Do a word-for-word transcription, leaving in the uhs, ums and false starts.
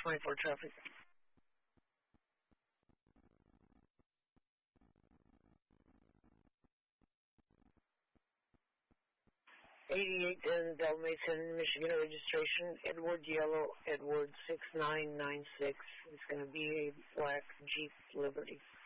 twenty-four traffic. eighty-eight ten Del Mason, Michigan registration, Edward Yellow, Edward six nine nine six. It's going to be a black Jeep Liberty.